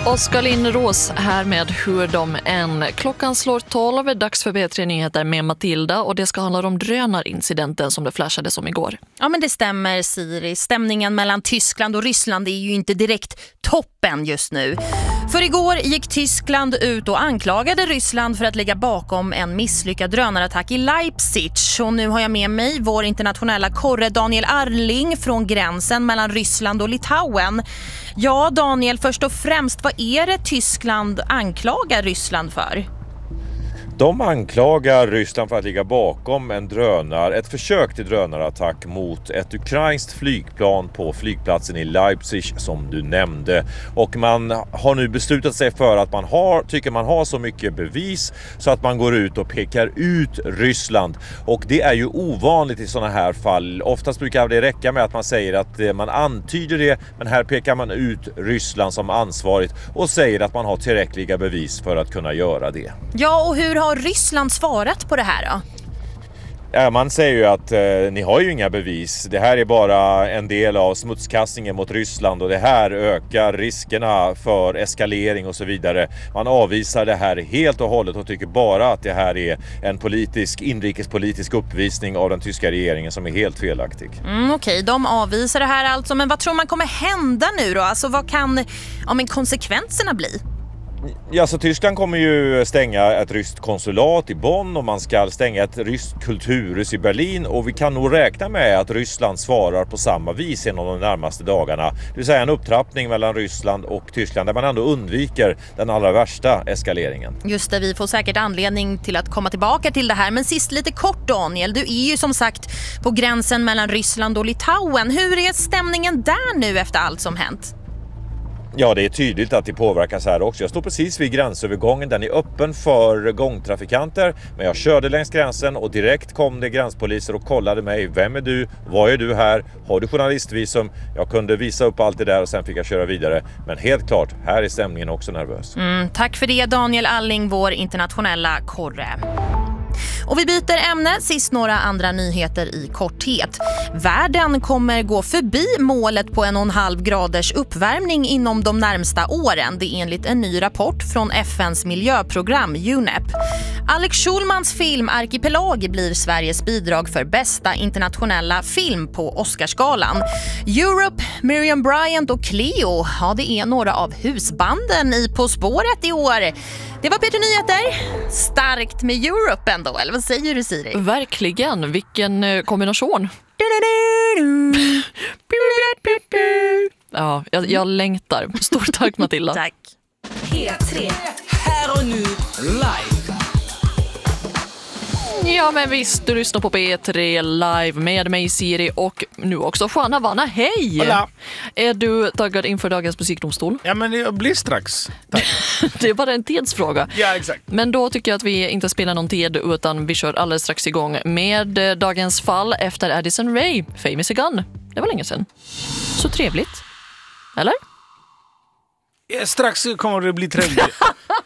Oskar Lindros här med Hur de än. Klockan slår 12, dags för B3-nyheter med Matilda, och det ska handla om drönarincidenten som det flashades om igår. Ja, men det stämmer, Siri. Stämningen mellan Tyskland och Ryssland är ju inte direkt toppen just nu. För igår gick Tyskland ut och anklagade Ryssland för att ligga bakom en misslyckad drönarattack i Leipzig. Och nu har jag med mig vår internationella korre Daniel Arling från gränsen mellan Ryssland och Litauen. Ja, Daniel, först och främst, vad är det Tyskland anklagar Ryssland för? De anklagar Ryssland för att ligga bakom ett försök till drönarattack mot ett ukrainskt flygplan på flygplatsen i Leipzig som du nämnde. Och man har nu beslutat sig för att man har så mycket bevis så att man går ut och pekar ut Ryssland. Och det är ju ovanligt i sådana här fall. Oftast brukar det räcka med att man säger att man antyder det, men här pekar man ut Ryssland som ansvarigt och säger att man har tillräckliga bevis för att kunna göra det. Ja, och hur har Ryssland svarat på det här då? Ja, man säger ju att ni har ju inga bevis. Det här är bara en del av smutskastningen mot Ryssland och det här ökar riskerna för eskalering och så vidare. Man avvisar det här helt och hållet och tycker bara att det här är en inrikespolitisk uppvisning av den tyska regeringen som är helt felaktig. Okej, de avvisar det här alltså. Men vad tror man kommer hända nu då? Alltså vad kan konsekvenserna bli? Ja, så Tyskland kommer ju stänga ett ryskt konsulat i Bonn och man ska stänga ett ryskt kulturhus i Berlin, och vi kan nog räkna med att Ryssland svarar på samma vis inom de närmaste dagarna. Det vill säga en upptrappning mellan Ryssland och Tyskland där man ändå undviker den allra värsta eskaleringen. Just det, vi får säkert anledning till att komma tillbaka till det här. Men sist lite kort, Daniel, du är ju som sagt på gränsen mellan Ryssland och Litauen. Hur är stämningen där nu efter allt som hänt? Ja, det är tydligt att det påverkas här också. Jag står precis vid gränsövergången. Den är öppen för gångtrafikanter. Men jag körde längs gränsen och direkt kom det gränspoliser och kollade mig. Vem är du? Vad är du här? Har du journalistvisum? Jag kunde visa upp allt det där och sen fick jag köra vidare. Men helt klart, här är stämningen också nervös. Tack för det, Daniel Alling, vår internationella korre. Och vi byter ämne, sist några andra nyheter i korthet. Världen kommer gå förbi målet på 1,5 graders uppvärmning inom de närmsta åren. Det är enligt en ny rapport från FNs miljöprogram UNEP. Alex Schulmans film Arkipelag blir Sveriges bidrag för bästa internationella film på Oscarsgalan. Europe, Miriam Bryant och Cleo, ja, det är några av husbanden i På spåret i år. Det var Peter Nyheter. Starkt med Europe ändå, eller vad säger du, Siri? Verkligen, vilken kombination. Ja, jag längtar. Stort tack, Matilda. Tack. P3. Här och nu, live. Ja, men visst, du lyssnar på P3 live med mig, Siri, och nu också Juan Havana. Hej! Hola. Är du taggad inför dagens musikdomstol? Ja, men det blir strax. Tack. Det är bara en tidsfråga. Ja, exakt. Men då tycker jag att vi inte spelar någon tid, utan vi kör alldeles strax igång med dagens fall efter Addison Rae, Famous Gun. Det var länge sedan. Så trevligt. Eller? Ja, strax kommer det bli trevligt.